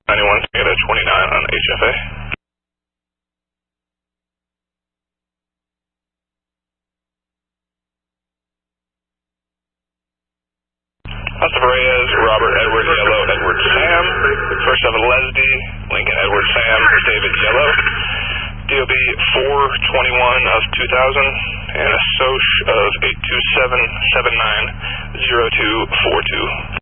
91, get a 29 on HFA. Oscar Reyes, Robert Edward Yellow, Edward Sam. First of Leslie, Lincoln Edward Sam, David Yellow. DOB 421 of 2000 and a SOCH of 827790242.